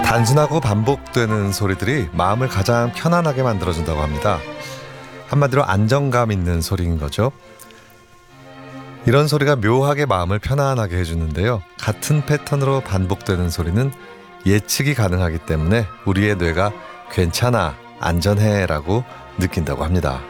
단순하고 반복되는 소리들이 마음을 가장 편안하게 만들어준다고 합니다. 한마디로 안정감 있는 소리인 거죠. 이런 소리가 묘하게 마음을 편안하게 해주는데요. 같은 패턴으로 반복되는 소리는 예측이 가능하기 때문에 우리의 뇌가 괜찮아, 안전해 라고 느낀다고 합니다.